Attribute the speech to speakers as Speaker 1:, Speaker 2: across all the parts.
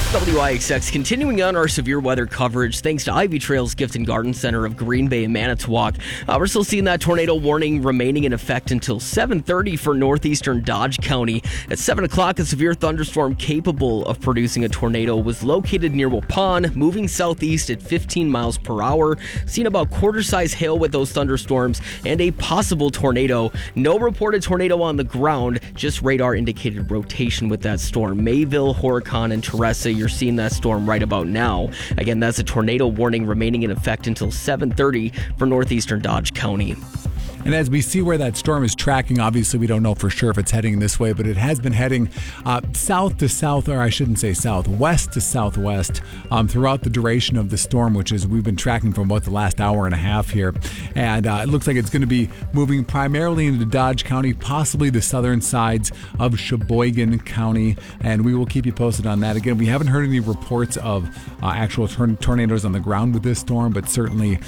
Speaker 1: WIXX continuing on our severe weather coverage thanks to Ivy Trails Gift and Garden Center of Green Bay and Manitowoc. We're still seeing that tornado warning remaining in effect until 7:30 for northeastern Dodge County. At 7 o'clock, a severe thunderstorm capable of producing a tornado was located near Waupun, moving southeast at 15 miles per hour. Seen about quarter-size hail with those thunderstorms and a possible tornado. No reported tornado on the ground, just radar-indicated rotation with that storm. Mayville, Horicon, and Teresa, you're seeing that storm right about now. Again, that's a tornado warning remaining in effect until 7:30 for northeastern Dodge County.
Speaker 2: And as we see where that storm is tracking, obviously we don't know for sure if it's heading this way, but it has been heading south to south, or I shouldn't say south, west to southwest throughout the duration of the storm, which is we've been tracking for about the last hour and a half here. And it looks like it's going to be moving primarily into Dodge County, possibly the southern sides of Sheboygan County. And we will keep you posted on that. Again, we haven't heard any reports of actual tornadoes on the ground with this storm, but certainly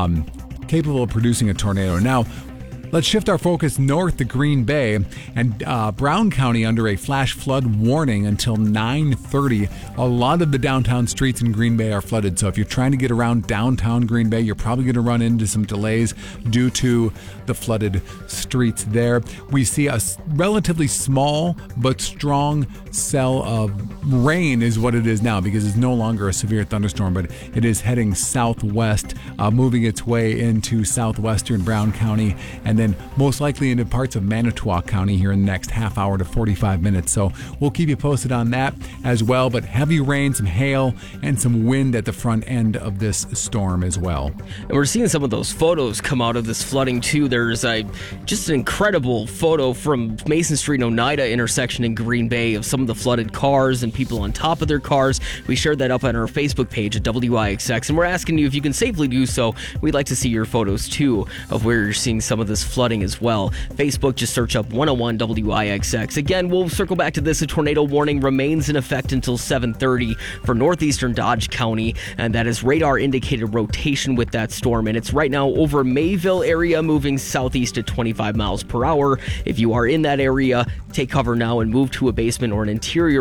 Speaker 2: capable of producing a tornado. Now, let's shift our focus north to Green Bay and Brown County under a flash flood warning until 9:30. A lot of the downtown streets in Green Bay are flooded, so if you're trying to get around downtown Green Bay, you're probably going to run into some delays due to the flooded streets there. We see a relatively small but strong cell of rain is what it is now, because it's no longer a severe thunderstorm, but it is heading southwest, moving its way into southwestern Brown County, and then most likely into parts of Manitowoc County here in the next half hour to 45 minutes. So we'll keep you posted on that as well. But heavy rain, some hail, and some wind at the front end of this storm as well.
Speaker 1: And we're seeing some of those photos come out of this flooding too. There's just an incredible photo from Mason Street and Oneida intersection in Green Bay of some of the flooded cars and people on top of their cars. We shared that up on our Facebook page at WIXX, and we're asking you if you can safely do so. We'd like to see your photos too of where you're seeing some of this flooding as well. Facebook, just search up 101 WIXX. Again, we'll circle back to this. A tornado warning remains in effect until 7:30 for northeastern Dodge County, and that is radar indicated rotation with that storm, and it's right now over Mayville area, moving southeast at 25 miles per hour. If you are in that area, take cover now and move to a basement or an interior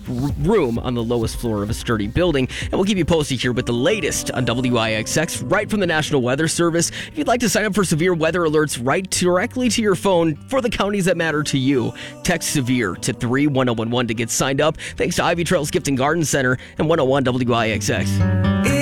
Speaker 1: room on the lowest floor of a sturdy building, and we'll keep you posted here with the latest on WIXX right from the National Weather Service. If you'd like to sign up for severe weather alerts right directly to your phone for the counties that matter to you, text SEVERE to 31011 to get signed up. Thanks to Ivy Trails Gift and Garden Center and 101 WIXX.